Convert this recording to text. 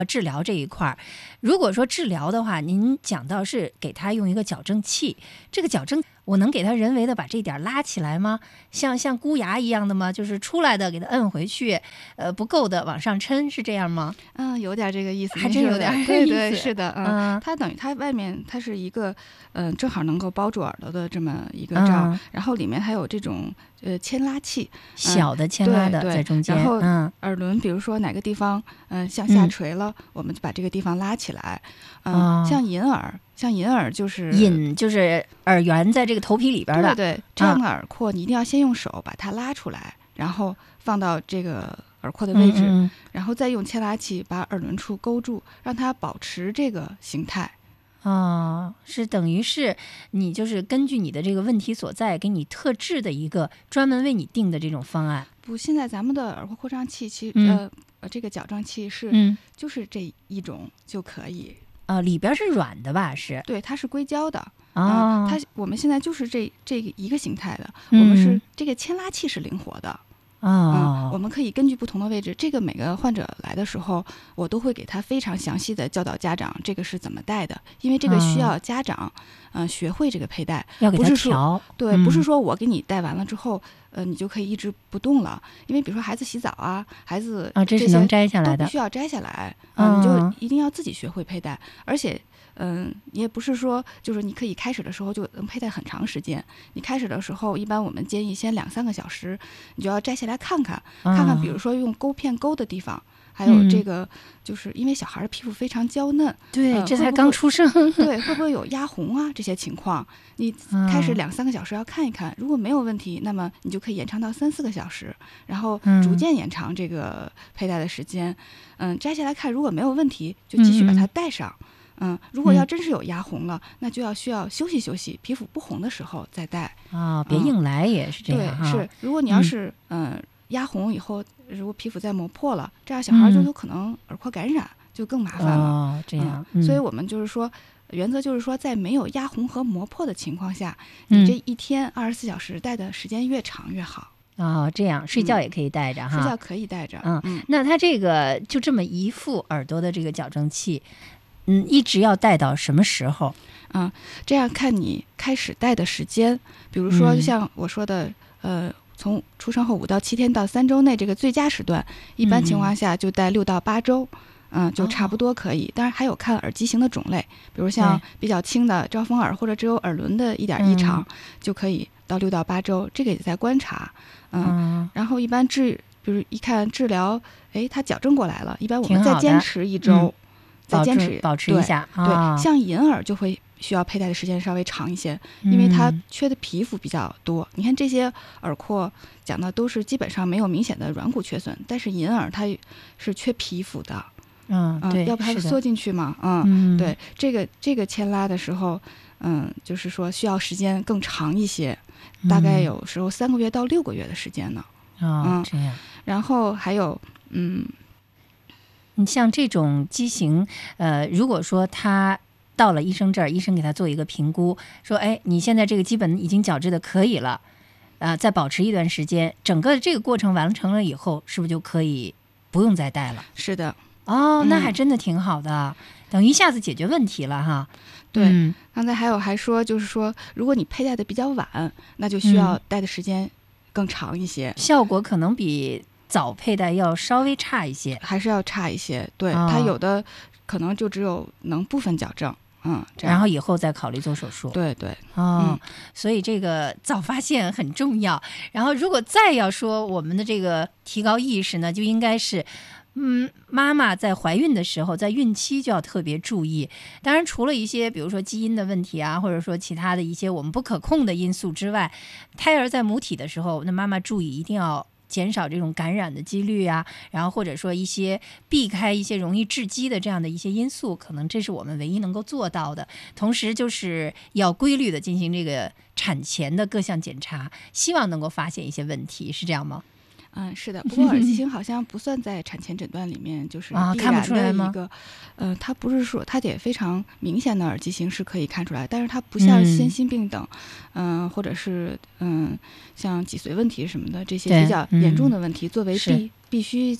治疗这一块儿，如果说治疗的话，您讲到是给他用一个矫正器，这个矫正我能给他人为的把这点拉起来吗？像箍牙一样的吗？就是出来的给他摁回去，不够的往上抻，是这样吗？ 有点这个意思， 还真有点对对，是的， 它等于它外面它是一个正好能够包住耳朵的这么一个罩，然后里面还有这种牵拉器， 小的牵拉的在中间， 然后耳轮比如说哪个地方向下垂了，我们就把这个地方拉起来，像银耳就是隐就是耳缘在这个头皮里边的， 对，这样的耳廓你一定要先用手把它拉出来，然后放到这个耳廓的位置，然后再用牵拉器把耳轮处勾住，让它保持这个形态。 是等于是你就是根据你的这个问题所在，给你特制的一个专门为你定的这种方案。 不，现在咱们的耳廓扩张器其实这个矫正器是就是这一种就可以。 里边是软的吧？是， 对，它是硅胶的。我们现在就是这个一个形态的，我们是这个牵拉器是灵活的。我们可以根据不同的位置，这个每个患者来的时候，我都会给他非常详细的教导家长这个是怎么戴的，因为这个需要家长学会这个佩戴， 要给他调。 对，不是说我给你戴完了之后你就可以一直不动了，因为比如说孩子洗澡啊，孩子这是能摘下来的， 都必须要摘下来，你就一定要自己学会佩戴，而且也不是说就是你可以开始的时候就能佩戴很长时间，你开始的时候一般我们建议先2-3个小时，你就要摘下来看看，比如说用钩片钩的地方，还有这个就是因为小孩的皮肤非常娇嫩， 对，这才刚出生， 对，会不会有压红啊这些情况，你开始2-3个小时要看一看，如果没有问题，那么你就可以延长到3-4个小时，然后逐渐延长这个佩戴的时间。摘下来看，如果没有问题，就继续把它戴上。如果要真是有压红了，那就需要休息休息，皮肤不红的时候再戴。 别硬来也是这样。 对，是。如果你要是压红以后，如果皮肤再磨破了，这样小孩就有可能耳廓感染，就更麻烦了。 这样。 所以我们就是说，原则就是说，在没有压红和磨破的情况下，你这一天24小时戴的时间越长越好。 这样睡觉也可以戴着哈。 睡觉可以戴着。 那它这个就这么一副耳朵的这个矫正器，一直要戴到什么时候？ 这样看你开始戴的时间，比如说就像我说的，从出生后5到7天到3周内这个最佳时段，一般情况下就戴6到8周，就差不多可以。当然还有看耳机型的种类，比如像比较轻的招风耳或者只有耳轮的一点异常，就可以到6到8周，这个也在观察。然后一般比如一看治疗，它矫正过来了，一般我们再坚持1周。再坚持保持一下。 对，像银耳就会需要佩戴的时间稍微长一些，因为它缺的皮肤比较多。你看这些耳廓讲的都是基本上没有明显的软骨缺损，但是银耳它是缺皮肤的。 对， 要不它缩进去嘛。对，这个牵拉的时候，就是说需要时间更长一些，大概有时候3个月到6个月的时间呢。 这样。 然后还有你像这种畸形，如果说他到了医生这儿，医生给他做一个评估，说，你现在这个基本已经矫治的可以了，再保持一段时间，整个这个过程完成了以后，是不是就可以不用再戴了？ 是的。 那还真的挺好的，等于一下子解决问题了哈。 对，刚才还说，就是说，如果你佩戴的比较晚，那就需要戴的时间更长一些， 效果可能比早佩戴要稍微差一些， 还是要差一些。对，它有的可能就只有能部分矫正， 然后以后再考虑做手术。 对。 所以这个早发现很重要。然后如果再要说我们的这个提高意识呢，就应该是妈妈在怀孕的时候，在孕期就要特别注意。当然除了一些比如说基因的问题啊，或者说其他的一些我们不可控的因素之外，胎儿在母体的时候，那妈妈注意一定要减少这种感染的几率啊，然后或者说避开一些容易致畸的这样的一些因素，可能这是我们唯一能够做到的。同时就是要规律的进行这个产前的各项检查，希望能够发现一些问题，是这样吗？ 是的，不过耳畸形好像不算在产前诊断里面，就是必然的一个，它不是说它得非常明显的耳畸形是可以看出来，但是它不像先心病等，或者是像脊髓问题什么的这些比较严重的问题，作为必须